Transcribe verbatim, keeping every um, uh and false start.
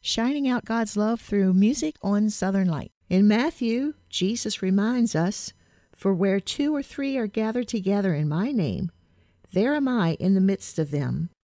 shining out God's love through music on Southern Light. In Matthew, Jesus reminds us, "For where two or three are gathered together in my name, there am I in the midst of them."